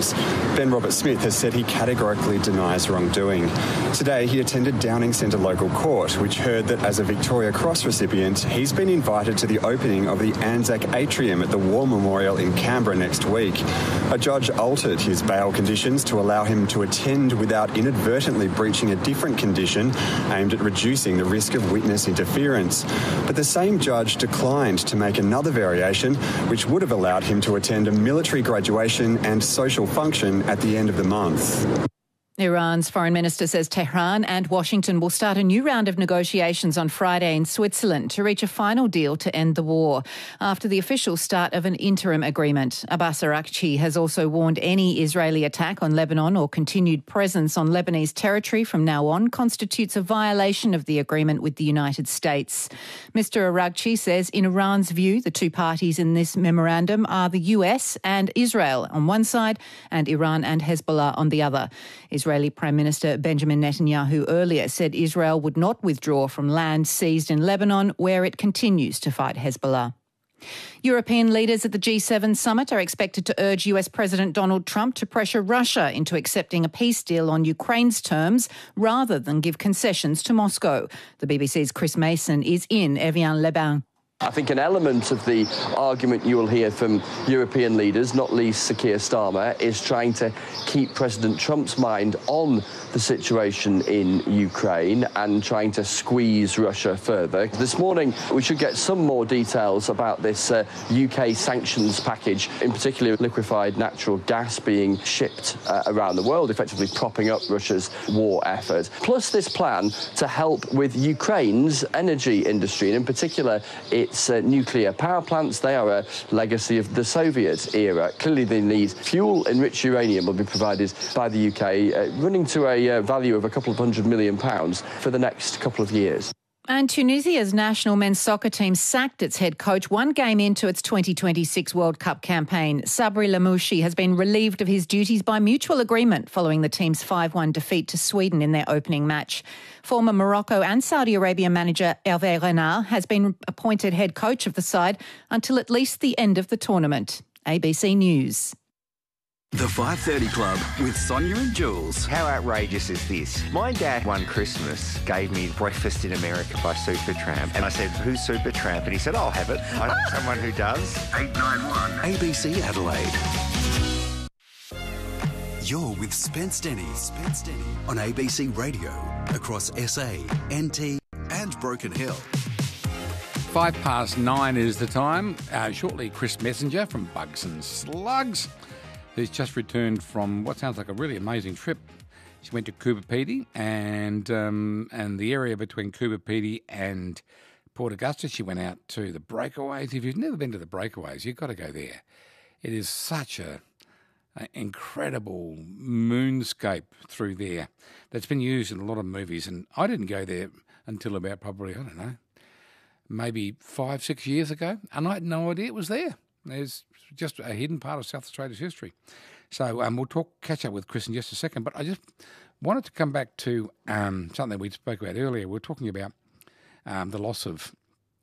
officials. Ben Roberts-Smith has said he categorically denies wrongdoing. Today, he attended Downing Centre Local Court, which heard that as a Victoria Cross recipient, he's been invited to the opening of the Anzac Atrium at the War Memorial in Canberra next week. A judge altered his bail conditions to allow him to attend without inadvertently breaching a different condition aimed at reducing the risk of witness interference. But the same judge declined to make another variation, which would have allowed him to attend a military graduation and social function at the end of the month. Iran's foreign minister says Tehran and Washington will start a new round of negotiations on Friday in Switzerland to reach a final deal to end the war after the official start of an interim agreement. Abbas Araghchi has also warned any Israeli attack on Lebanon or continued presence on Lebanese territory from now on constitutes a violation of the agreement with the United States. Mr Araghchi says in Iran's view, the two parties in this memorandum are the US and Israel on one side and Iran and Hezbollah on the other. Israeli Prime Minister Benjamin Netanyahu earlier said Israel would not withdraw from land seized in Lebanon, where it continues to fight Hezbollah. European leaders at the G7 summit are expected to urge US President Donald Trump to pressure Russia into accepting a peace deal on Ukraine's terms rather than give concessions to Moscow. The BBC's Chris Mason is in Evian-les-Bains. I think an element of the argument you will hear from European leaders, not least Sir Keir Starmer, is trying to keep President Trump's mind on the situation in Ukraine and trying to squeeze Russia further. This morning, we should get some more details about this UK sanctions package, in particular liquefied natural gas being shipped around the world, effectively propping up Russia's war effort. Plus this plan to help with Ukraine's energy industry, and in particular its nuclear power plants. They are a legacy of the Soviet era. Clearly they need fuel-enriched uranium will be provided by the UK, running to a value of a couple of £100 million for the next couple of years. And Tunisia's national men's soccer team sacked its head coach one game into its 2026 World Cup campaign. Sabri Lamouchi has been relieved of his duties by mutual agreement following the team's 5-1 defeat to Sweden in their opening match. Former Morocco and Saudi Arabia manager Hervé Renard has been appointed head coach of the side until at least the end of the tournament. ABC News. The 5:30 Club with Sonia and Jules. How outrageous is this? My dad one Christmas gave me Breakfast in America by Supertramp. And I said, who's Supertramp? And he said, I'll have it. I know someone who does. 891 ABC Adelaide. You're with Spence Denny on ABC Radio across SA, NT and Broken Hill. 9:05 is the time. Shortly, Chris Messenger from Bugs and Slugs, who's just returned from what sounds like a really amazing trip. She went to Coober Pedy and the area between Coober Pedy and Port Augusta. She went out to the Breakaways. If you've never been to the Breakaways, you've got to go there. It is such an incredible moonscape through there that's been used in a lot of movies. And I didn't go there until about probably, I don't know, maybe 5-6 years ago. And I had no idea it was there. There's just a hidden part of South Australia's history. So we'll catch up with Chris in just a second. But I just wanted to come back to something we spoke about earlier. We were talking about the loss of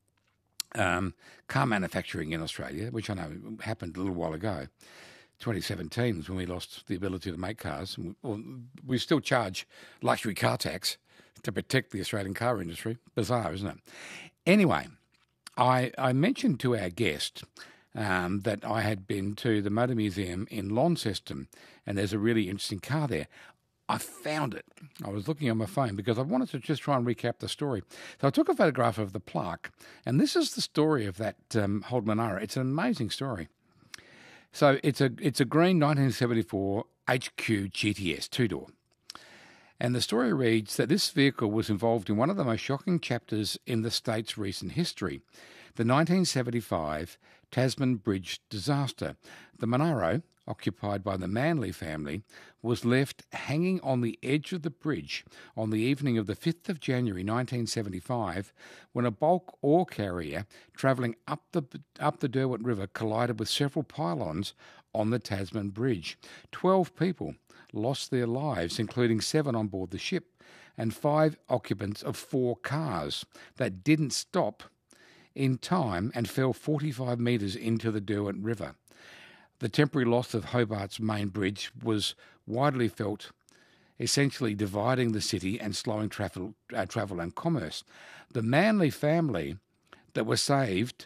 car manufacturing in Australia, which I know happened a little while ago. 2017 was when we lost the ability to make cars. We still charge luxury car tax to protect the Australian car industry. Bizarre, isn't it? Anyway, I mentioned to our guest that I had been to the Motor Museum in Launceston, and there's a really interesting car there. I found it. I was looking on my phone because I wanted to just try and recap the story. So I took a photograph of the plaque, and this is the story of that Holden Monaro. It's an amazing story. So it's a green 1974 HQ GTS two-door. And the story reads that this vehicle was involved in one of the most shocking chapters in the state's recent history, the 1975 Tasman Bridge disaster. The Monaro, occupied by the Manley family, was left hanging on the edge of the bridge on the evening of the 5th of January 1975 when a bulk ore carrier travelling up the Derwent River collided with several pylons on the Tasman Bridge. 12 people lost their lives, including 7 on board the ship and 5 occupants of 4 cars that didn't stop in time and fell 45 metres into the Derwent River. the temporary loss of Hobart's main bridge was widely felt, essentially dividing the city and slowing travel and commerce. The Manly family that were saved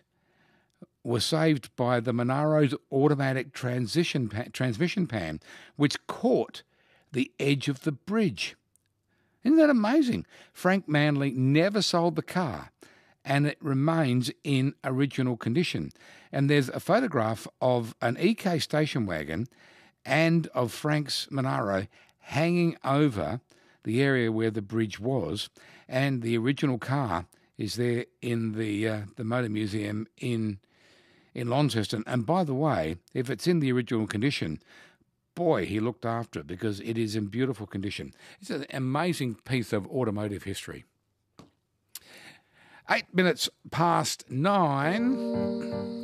by the Monaro's automatic transmission pan, which caught the edge of the bridge. Isn't that amazing? Frank Manly never sold the car, and it remains in original condition. And there's a photograph of an EK station wagon and of Frank's Monaro hanging over the area where the bridge was, and the original car is there in the Motor Museum in Launceston. And by the way, if it's in the original condition, boy, he looked after it, because it is in beautiful condition. It's an amazing piece of automotive history. 8 minutes past 9.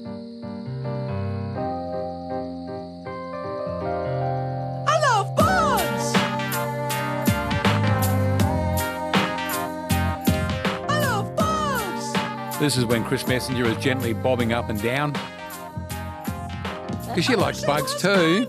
This is when Chris Messenger is gently bobbing up and down. Because she likes bugs too.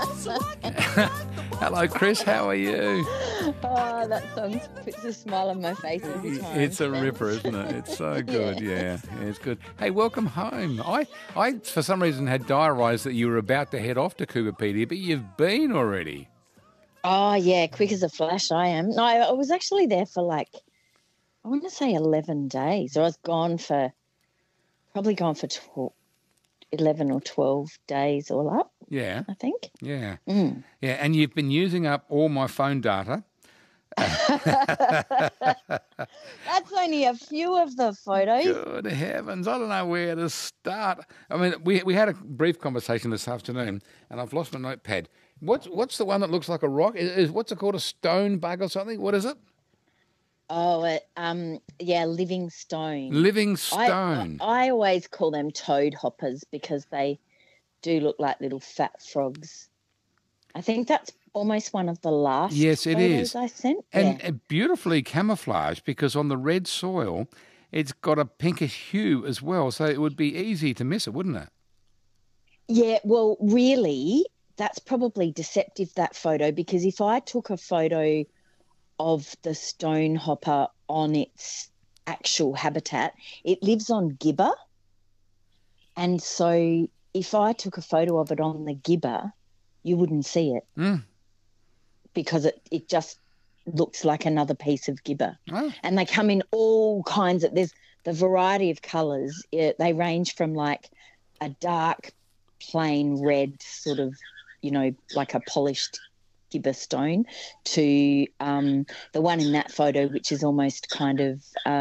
Hello, Chris. How are you? Oh, that song puts a smile on my face every time. It's a ripper, isn't it? It's so good. Yeah, it's good. Hey, welcome home. I for some reason had diarised that you were about to head off to Cooperpedia, but you've been already. Oh, yeah, quick as a flash I am. No, I was actually there for I want to say 11 days. I was probably gone for 11 or 12 days all up. Yeah. I think. Yeah. Mm. Yeah, and you've been using up all my phone data. That's only a few of the photos. Good heavens. I don't know where to start. I mean, we had a brief conversation this afternoon, and I've lost my notepad. What's the one that looks like a rock? What's it called, a stone bug or something? What is it? Oh, living stone. Living stone. I always call them toad hoppers because they do look like little fat frogs. I think that's almost one of the last photos I sent. And beautifully camouflaged, because on the red soil, it's got a pinkish hue as well, so it would be easy to miss it, wouldn't it? Yeah, well, really, that's probably deceptive, that photo, because if I took a photo of the stone hopper on its actual habitat, it lives on gibber. And so if I took a photo of it on the gibber, you wouldn't see it because it just looks like another piece of gibber. Oh. And they come in all kinds of, there's the variety of colours. They range from like a dark plain red sort of, like a polished gibber stone to the one in that photo, which is almost kind of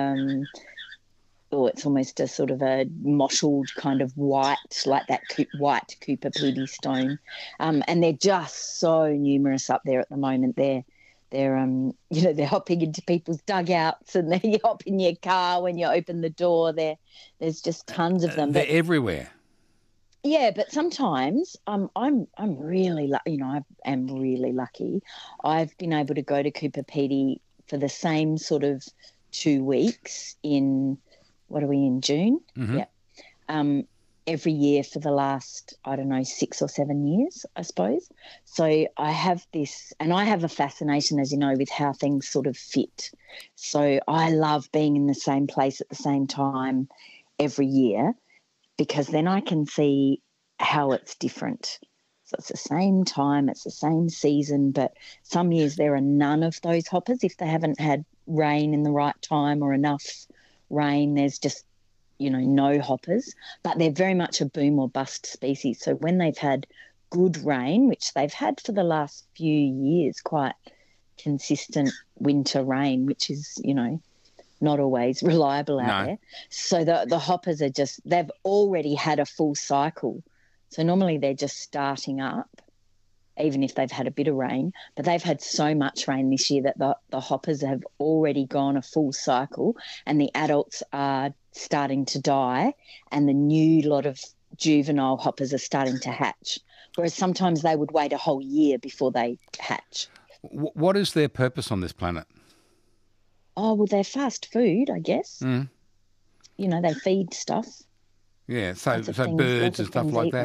it's almost a sort of a mottled kind of white, like that white Cooperpedia stone, and they're just so numerous up there at the moment. They're they're hopping into people's dugouts, and they hop in your car when you open the door. There's just tons of them. They're everywhere. Yeah, but sometimes I'm really I am really lucky. I've been able to go to Cooperpedia for the same sort of 2 weeks in, what are we in, June? Mm-hmm. Yeah. Every year for the last, 6 or 7 years, I suppose. So I have this, and I have a fascination, as you know, with how things sort of fit. So I love being in the same place at the same time every year, because then I can see how it's different. So it's the same time, it's the same season, but some years there are none of those hoppers. If they haven't had rain in the right time or enough rain, there's just, no hoppers. But they're very much a boom or bust species. So when they've had good rain, which they've had for the last few years, quite consistent winter rain, which is, not always reliable out there. So the hoppers are they've already had a full cycle. So normally they're just starting up, even if they've had a bit of rain. But they've had so much rain this year that the hoppers have already gone a full cycle, and the adults are starting to die, and the new lot of juvenile hoppers are starting to hatch, whereas sometimes they would wait a whole year before they hatch. What is their purpose on this planet? Oh, well, they're fast food, I guess. Mm. They feed stuff. Yeah, so birds and stuff like that.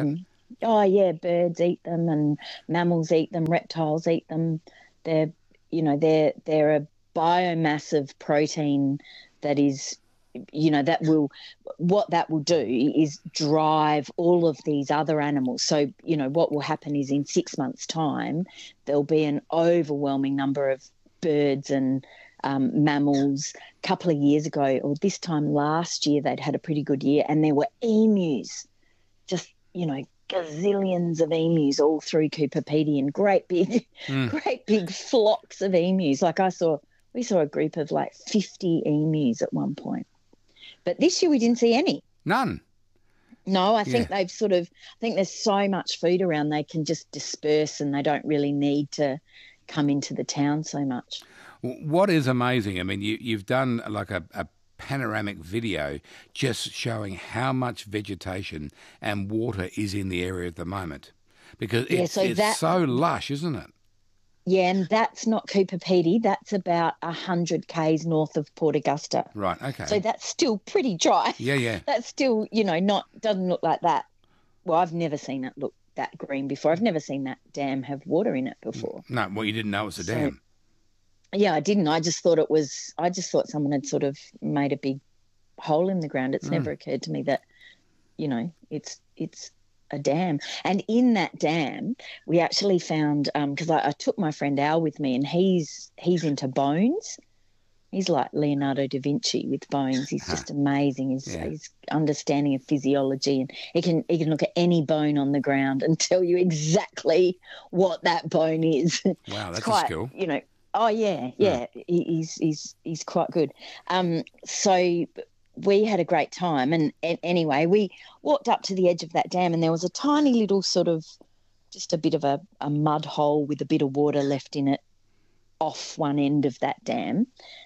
Oh, yeah, birds eat them and mammals eat them, reptiles eat them. They're, they're a biomass of protein that is, what that will do is drive all of these other animals. So, what will happen is in 6 months' time, there'll be an overwhelming number of birds and mammals. A couple of years ago, or this time last year, they'd had a pretty good year, and there were emus, just, gazillions of emus all through Cooper Pedy, and great big flocks of emus. Like we saw a group of like 50 emus at one point. But this year we didn't see any. None. No, I think I think there's so much food around, they can just disperse and they don't really need to come into the town so much. What is amazing, I mean, you've done like a panoramic video just showing how much vegetation and water is in the area at the moment, because it's so lush, isn't it? Yeah, and that's not Cooper Pedy. That's about 100 k's north of Port Augusta. Right, okay. So that's still pretty dry. Yeah. That's still, doesn't look like that. Well, I've never seen it look that green before. I've never seen that dam have water in it before. No, well, you didn't know it was a dam. Yeah, I didn't. I just thought someone had sort of made a big hole in the ground. It's never occurred to me that, it's a dam. And in that dam, we actually found, because I took my friend Al with me, and he's into bones. He's like Leonardo da Vinci with bones. He's just amazing. His understanding of physiology, and he can look at any bone on the ground and tell you exactly what that bone is. Wow, that's a skill. Oh yeah. He's quite good. So we had a great time, and anyway, we walked up to the edge of that dam, and there was a tiny little sort of, just a bit of a mud hole with a bit of water left in it off one end of that dam,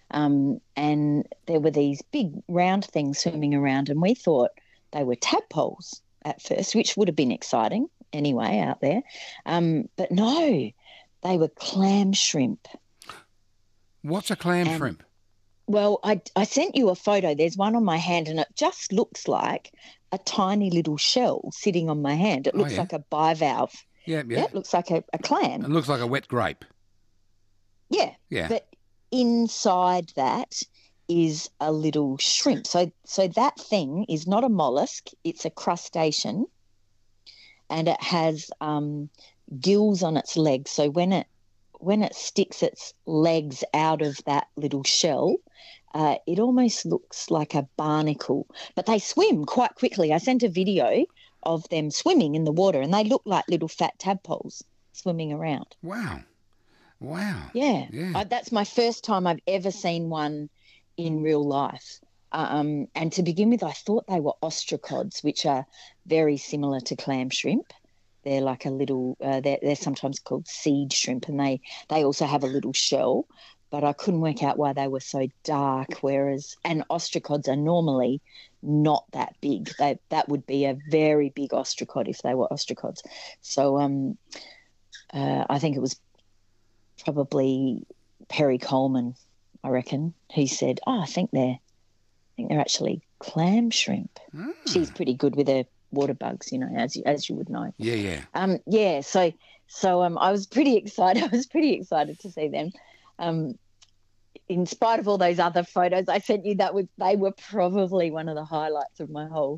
and there were these big round things swimming around, and we thought they were tadpoles at first, which would have been exciting anyway out there, but no, they were clam shrimp. What's a clam shrimp? Well, I sent you a photo. There's one on my hand, and it just looks like a tiny little shell sitting on my hand. It looks like a bivalve. Yeah. It looks like a clam. It looks like a wet grape. Yeah. But inside that is a little shrimp. So that thing is not a mollusk. It's a crustacean, and it has gills on its legs. So when it sticks its legs out of that little shell, it almost looks like a barnacle. But they swim quite quickly. I sent a video of them swimming in the water, and they look like little fat tadpoles swimming around. Wow. Yeah. That's my first time I've ever seen one in real life. And to begin with, I thought they were ostracods, which are very similar to clam shrimp. They're like a little, they're sometimes called seed shrimp, and they also have a little shell, but I couldn't work out why they were so dark, and ostracods are normally not that big. That would be a very big ostracod if they were ostracods. So I think it was probably Perry Coleman, I reckon, who said, I think they're actually clam shrimp. She's pretty good with her water bugs, as you would know. Yeah. So I was pretty excited. I was pretty excited to see them. In spite of all those other photos I sent you, they were probably one of the highlights of my whole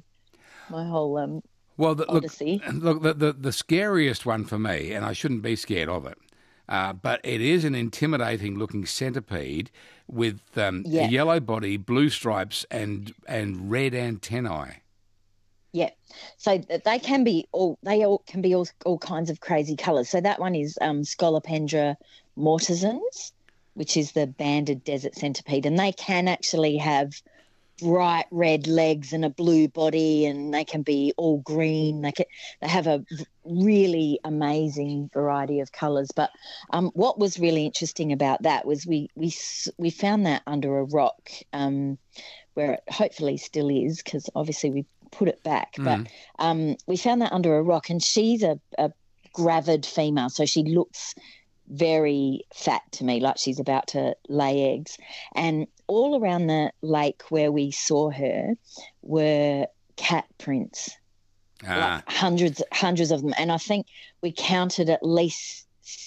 odyssey. Look, the scariest one for me, and I shouldn't be scared of it, but it is an intimidating-looking centipede with a yellow body, blue stripes, and red antennae. Yeah, so they can be all kinds of crazy colours. So that one is Scolopendra mortisans, which is the banded desert centipede, and they can actually have bright red legs and a blue body, and they can be all green. They have a really amazing variety of colours. But what was really interesting about that was we found that under a rock, where it hopefully still is, because obviously we put it back. But we found that under a rock, and she's a gravid female, so she looks very fat to me, like she's about to lay eggs. And all around the lake where we saw her were cat prints. like hundreds of them. And I think we counted at least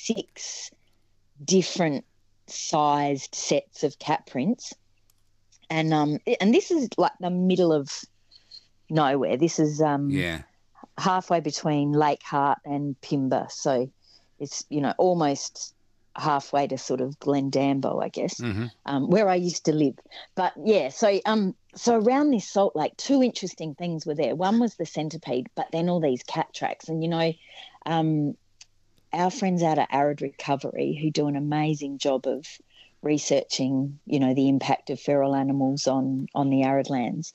6 different sized sets of cat prints. And this is like the middle of nowhere. This is halfway between Lake Hart and Pimba. So it's, almost halfway to sort of Glendambo, I guess, where I used to live. But, yeah, so around this salt lake, 2 interesting things were there. One was the centipede, but then all these cat tracks. And, our friends out at Arid Recovery, who do an amazing job of researching, the impact of feral animals on the arid lands,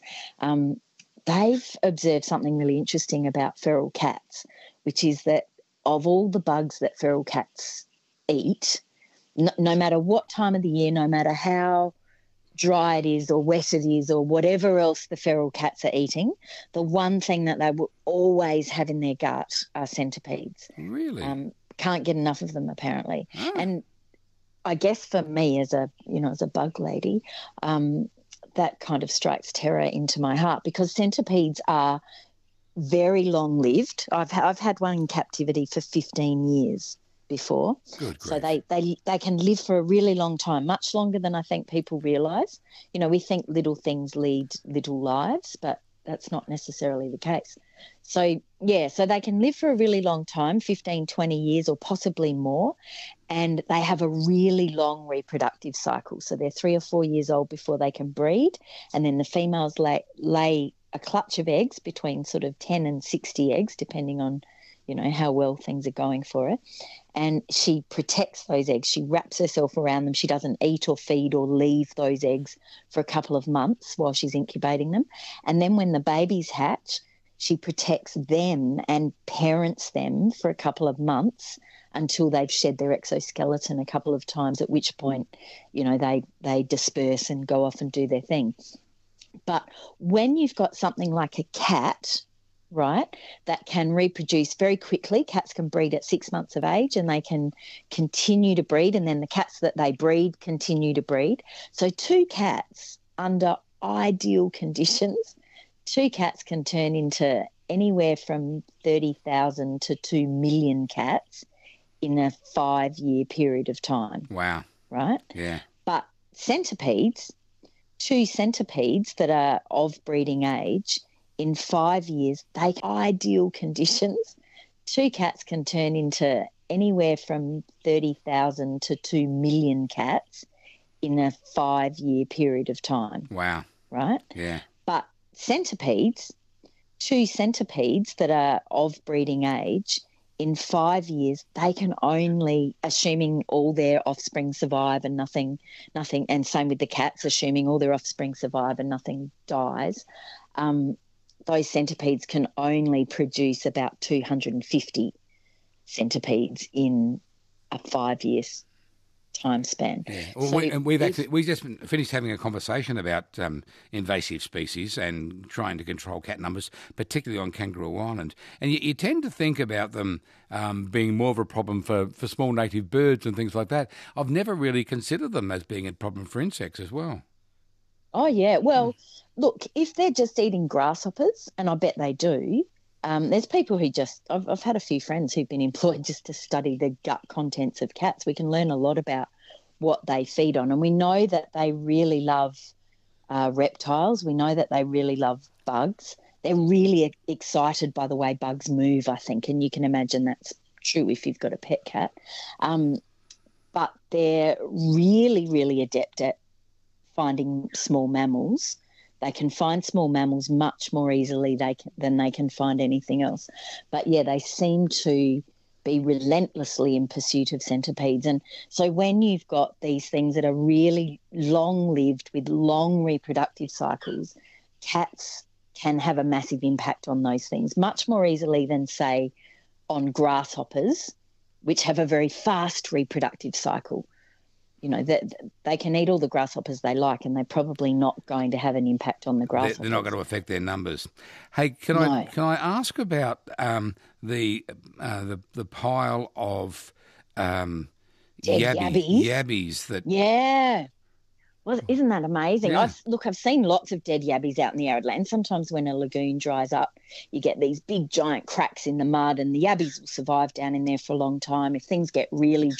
they've observed something really interesting about feral cats, which is that of all the bugs that feral cats eat, no matter what time of the year, no matter how dry it is or wet it is or whatever else the feral cats are eating, the one thing that they will always have in their gut are centipedes. Really? Can't get enough of them, apparently. And I guess for me as a bug lady, that kind of strikes terror into my heart, because centipedes are very long-lived. I've had one in captivity for 15 years before. Good so grief. they can live for a really long time, much longer than I think people realise. We think little things lead little lives, but that's not necessarily the case. So they can live for a really long time, 15, 20 years or possibly more, and they have a really long reproductive cycle. So they're 3 or 4 years old before they can breed, and then the females lay a clutch of eggs, between sort of 10 and 60 eggs, depending on, how well things are going for her. And she protects those eggs. She wraps herself around them. She doesn't eat or feed or leave those eggs for a couple of months while she's incubating them. And then when the babies hatch, she protects them and parents them for a couple of months until they've shed their exoskeleton a couple of times, at which point, they disperse and go off and do their thing. But when you've got something like a cat, right, that can reproduce very quickly, cats can breed at 6 months of age and they can continue to breed, and then the cats that they breed continue to breed. So 2 cats under ideal conditions, 2 cats can turn into anywhere from 30,000 to 2 million cats in a 5-year period of time. Wow. Right? Yeah. But centipedes, 2 centipedes that are of breeding age, in 5 years, they ideal conditions, 2 cats can turn into anywhere from 30,000 to 2 million cats in a 5-year period of time. Wow. Right? Yeah. But centipedes, 2 centipedes that are of breeding age, in 5 years, they can only, assuming all their offspring survive and nothing, and same with the cats, assuming all their offspring survive and nothing dies, those centipedes can only produce about 250 centipedes in a 5 years time span. Yeah. Well, So we just finished having a conversation about invasive species and trying to control cat numbers, particularly on Kangaroo Island. And you tend to think about them being more of a problem for small native birds and things like that. I've never really considered them as being a problem for insects as well. Oh, yeah. Well, look, if they're just eating grasshoppers, and I bet they do, there's people who I've had a few friends who've been employed just to study the gut contents of cats. We can learn a lot about what they feed on. And we know that they really love reptiles. We know that they really love bugs. They're really excited by the way bugs move, I think, and you can imagine that's true if you've got a pet cat. But they're really, really adept at finding small mammals. They can find small mammals much more easily than they can find anything else. But, yeah, they seem to be relentlessly in pursuit of centipedes. And so when you've got these things that are really long-lived with long reproductive cycles, cats can have a massive impact on those things, much more easily than, say, on grasshoppers, which have a very fast reproductive cycle. That they can eat all the grasshoppers they like, and they're probably not going to have an impact on the grasshoppers. They're not going to affect their numbers. Hey, can I ask about the pile of yabbies that? Yeah. Well, isn't that amazing? Yeah. I've seen lots of dead yabbies out in the arid land. Sometimes when a lagoon dries up, you get these big giant cracks in the mud, and the yabbies will survive down in there for a long time. If things get really